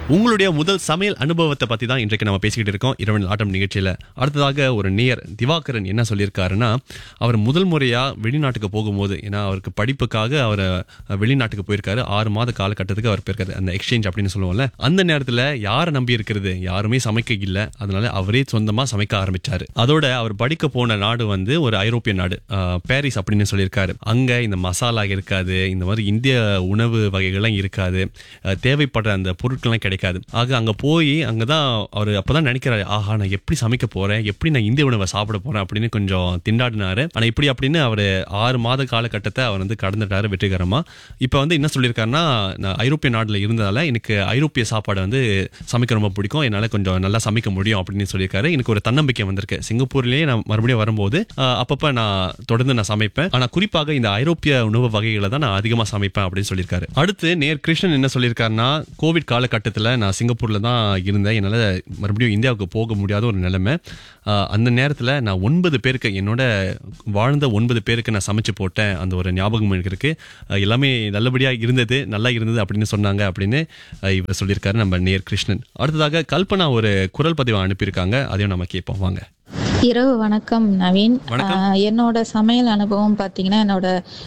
உங்களுடைய முதல் சமையல் அனுபவத்தை பத்தி தான் இன்றைக்கு நம்ம பேசிக்கிட்டு இருக்கோம் இரவு ஆட்டம் நிகழ்ச்சியில. அடுத்ததாக ஒரு நேயர் திவாகரன் என்ன சொல்லியிருக்காருன்னா, அவர் முதல் முறையா வெளிநாட்டுக்கு போகும்போது, ஏன்னா அவருக்கு படிப்புக்காக அவர் வெளிநாட்டுக்கு போயிருக்காரு. 6 மாத காலகட்டத்துக்கு அவர் போயிருக்காரு, அந்த எக்ஸ்சேஞ்ச் அப்படின்னு சொல்லுவோம்ல. அந்த நேரத்துல யாரை நம்பி இருக்கிறது, யாருமே சமைக்க இல்லை. அதனால அவரே சொந்தமா சமைக்க ஆரம்பிச்சாரு. அதோட அவர் படிக்க போன நாடு வந்து ஒரு ஐரோப்பிய நாடு, பாரிஸ் அப்படின்னு சொல்லியிருக்காரு. அங்க இந்த மசாலா இருக்காது, இந்த மாதிரி இந்திய உணவு வகைகள்லாம் இருக்காது, தேவைப்படுற அந்த பொருட்கள்லாம் கிடைக்காது. ஆக அங்க போய் அங்கதான் அவர் அப்பதான் நினைக்கிறாரு, ஆஹா நான் எப்படி சமைக்க போறேன், எப்படி நான் இந்திய உணவை சாப்பிட போறேன் அப்படின்னு கொஞ்சம் திண்டாடினாரு. ஆனா இப்படி அப்படின்னு அவரு 6 மாத காலகட்டத்தை அவர் வந்து கடந்துட்டாரு வெற்றிகரமா. இப்ப வந்து என்ன சொல்லியிருக்காருன்னா, நான் ஐரோப்பிய நாடுல இருந்ததால எனக்கு ஐரோப்பிய சாப்பாடு வந்து சமைக்க ரொம்ப பிடிக்கும், என்னால கொஞ்சம் நல்லா சமைக்க முடியும் அப்படின்னு சொல்லியிருக்காரு. எனக்கு ஒரு தன்னம்பிக்கை வந்திருக்கு. சிங்கப்பூர்லயே நான் மறுபடியும் வரும்போது அப்பப்ப நான் தொடர்ந்து நான் சமைப்பேன். ஆனா குறிப்பாக இந்த ஐரோப்பிய உணவு வகைகளை தான் நான் அதிகமா சமைப்பேன் அப்படின்னு சொல்லியிருக்காரு. அடுத்து நேர் கிருஷ்ணன் என்ன சொல்லியிருக்காருன்னா, கோவிட் காலகட்டத்துல நான் சிங்கப்பூர்ல தான் இருந்தேன், என்னால மறுபடியும் இந்தியாவுக்கு போக முடியாத ஒரு நிலைமை. அந்த நேரத்துல நான் 9 பேருக்கு, என்னோட வாழ்ந்த 9 பேருக்கு நான் சமைச்சு போட்டேன். அந்த ஒரு ஞாபகம் எனக்கு இருக்கு. எல்லாமே நல்லபடியா இருந்தது, நல்லா இருந்தது அப்படின்னு சொன்னாங்க அப்படின்னு இவர் சொல்லியிருக்காரு நம்ம நேர் கிருஷ்ணன். அடுத்ததாக கல்பனா ஒரு குரல் பதிவை அனுப்பியிருக்காங்க, அதையும் நம்ம கேட்போம் வாங்க. இரவு வணக்கம் நவீன். என்னோட சமையல் அனுபவம் பார்த்தீங்கன்னா, என்னோட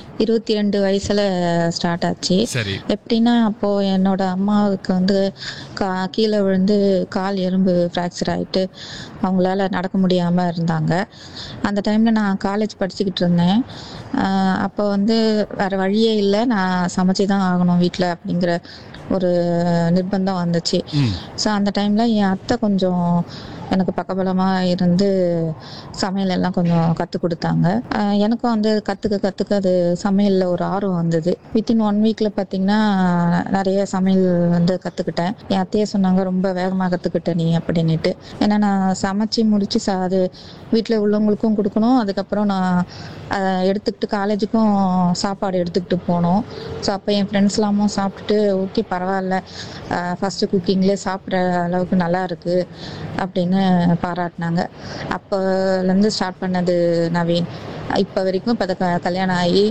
22 வயசுல ஸ்டார்ட் ஆச்சு. எப்படின்னா, அப்போ என்னோட அம்மாவுக்கு வந்து கீழே விழுந்து கால் எலும்பு ஃப்ராக்சர் ஆகிட்டு அவங்களால நடக்க முடியாமல் இருந்தாங்க. அந்த டைமில் நான் காலேஜ் படிச்சுக்கிட்டு இருந்தேன். அப்போ வந்து வேறு வழியே இல்லை, நான் சமைச்சு தான் ஆகணும் வீட்டில் அப்படிங்கிற ஒரு நிர்பந்தம் வந்துச்சு. ஸோ அந்த டைமில் என் அத்தை கொஞ்சம் எனக்கு பக்கபலமாக இருந்து சமையல் எல்லாம் கொஞ்சம் கற்றுக் கொடுத்தாங்க. எனக்கும் வந்து கற்றுக்க அது சமையலில் ஒரு ஆர்வம் வந்தது. வித்தின் 1 வீக்கில் பார்த்திங்கன்னா நிறைய சமையல் வந்து கற்றுக்கிட்டேன். என் அத்தையே சொன்னாங்க, ரொம்ப வேகமாக கற்றுக்கிட்டேன் நீ அப்படின்ட்டு. ஏன்னா நான் சமைச்சு முடித்து அது வீட்டில் உள்ளவங்களுக்கும் கொடுக்கணும், அதுக்கப்புறம் நான் எடுத்துக்கிட்டு காலேஜுக்கும் சாப்பாடு எடுத்துக்கிட்டு போனோம். ஸோ அப்போ என் ஃப்ரெண்ட்ஸ்லாமும் சாப்பிட்டுட்டு, ஓகே பரவாயில்ல, ஃபஸ்ட்டு குக்கிங்லேயே சாப்பிட்ற அளவுக்கு நல்லா இருக்குது அப்படின்னு பாராட்டினாங்க. அப்போலேருந்து ஸ்டார்ட் பண்ணது நவீன். இப்போ வரைக்கும் இப்போ கல்யாணம் ஆகி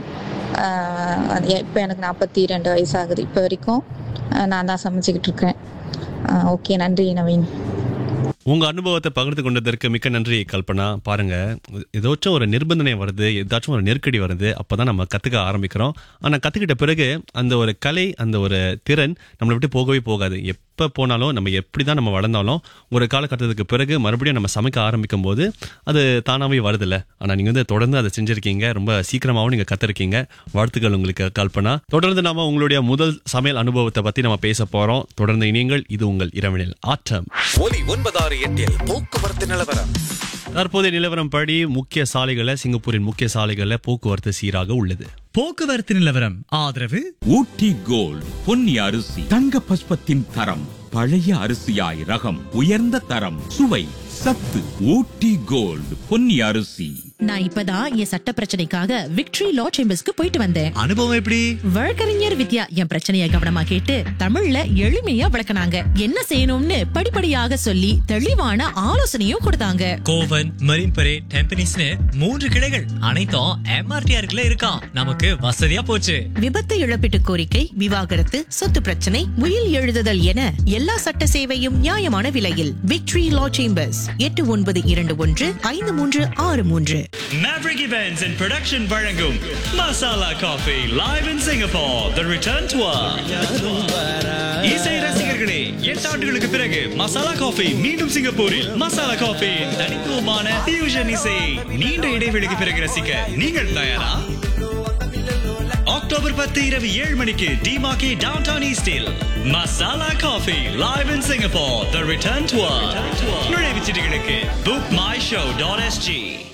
இப்போ எனக்கு 42 வயசு ஆகுது. இப்போ வரைக்கும் நான் தான் சமைச்சிக்கிட்டு இருக்கேன். ஓகே, நன்றி நவீன். உங்க அனுபவத்தை பகிர்ந்து கொண்டதற்கு மிக்க நன்றி கல்பனா. பாருங்க, ஏதாச்சும் ஒரு நிர்பந்தனை வருது, ஏதாச்சும் ஒரு நெருக்கடி வருது, அப்பதான் நம்ம கத்துக்க ஆரம்பிக்கிறோம். ஆனா கத்துக்கிட்ட பிறகு அந்த ஒரு கலை, அந்த ஒரு திறன் நம்மளை விட்டு போகவே போகாது. எப்ப போனாலும், நம்ம எப்படிதான் நம்ம வளர்ந்தாலும், ஒரு காலகட்டத்துக்கு பிறகு மறுபடியும் நம்ம சமைக்க ஆரம்பிக்கும் போது அது தானாவே வருதுல்ல. ஆனா நீங்க வந்து தொடர்ந்து அதை செஞ்சிருக்கீங்க, ரொம்ப சீக்கிரமாவும் நீங்க கத்திருக்கீங்க. வாழ்த்துக்கள் உங்களுக்கு கல்பனா. தொடர்ந்து நாம உங்களுடைய முதல் சமையல் அனுபவத்தை பத்தி நம்ம பேச போறோம். தொடர்ந்து இணையுங்கள், இது உங்கள் இரவினில் ஆட்டம். ஒலி 968 போக்குவரத்து நிலவரம். தற்போதைய நிலவரம் படி முக்கிய சாலைகளை, சிங்கப்பூரின் முக்கிய சாலைகளை போக்குவரத்து சீராக உள்ளது. போக்குவரத்து நிலவரம் ஆதரவு ஊட்டி கோல்ட் பொன்னி அரிசி, தங்க பஸ்பத்தின் தரம், பழைய அரிசியாய் ரகம், உயர்ந்த தரம், சுவை, சத்து. ஊட்டி கோல்ட் பொன்னி அரிசி. நான் இப்பதான் என் சட்ட பிரச்சனைக்காக விக்டரி லா சேம்பர்ஸ்க்கு போயிட்டு வந்தேன். அனுபவம் எப்படி? வழக்கறிஞர் வித்யா என் பிரச்சனையை கவனமா கேட்டு தமிழ்ல எளிமையா விளக்குனாங்க. என்ன செய்யணும்னு படிப்படியாக சொல்லி தெளிவான ஆலோசனையும் கொடுத்தாங்க. கோவன், மரீன் பரேட், டெம்பனிஸ்னு 3 கிளைகள், அனைத்தும் எம்ஆர்டிஆர்ல இருக்கான். நமக்கு வசதியா போச்சு. விபத்து இழப்பீட்டு கோரிக்கை, விவாகரத்து, சொத்து பிரச்சனை, உயில் எழுதுதல் என எல்லா சட்ட சேவையும் நியாயமான விலையில். Victory law chambers 89215363. Maverick Events and Production வழங்கும் masala coffee live in Singapore, the return tour. இசை ரசிகர்களே, 8 ஆண்டுகளுக்கு பிறகு மசாலா காஃபி மீண்டும் சிங்கப்பூரில். மசாலா காஃபி தனித்துவமான fusion இசை நீண்ட இடைவெளிக்கு பிறகு ரசிக்க நீங்கள் தயாரா? அக்டோபர் 10 இரவு 7 மணிக்கு டிமாக்கி டவுன்டவுன் ஈஸ்டில் masala coffee live in Singapore, the return tour. நுழைவுச்சீட்டுகளுக்கு bookmyshow.sg.